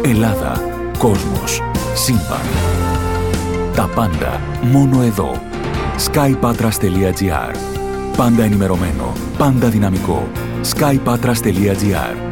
Ελλάδα, κόσμος, σύμπαν. Τα πάντα μόνο εδώ. skypatras.gr. Πάντα ενημερωμένο, πάντα δυναμικό. skypatras.gr.